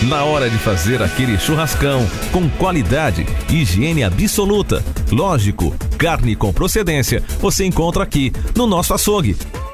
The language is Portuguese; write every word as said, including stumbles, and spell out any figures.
Na hora de fazer aquele churrascão com qualidade e higiene absoluta. Lógico, carne com procedência você encontra aqui no nosso açougue.